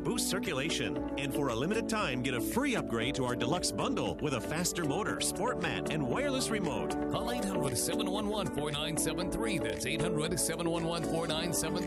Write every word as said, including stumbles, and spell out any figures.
boost circulation. And for a limited time, get a free upgrade to our deluxe bundle with a faster motor, sport mat, and wireless remote. Call eight hundred, seven one one, four nine seven three. That's eight hundred, seven one one, four nine seven three.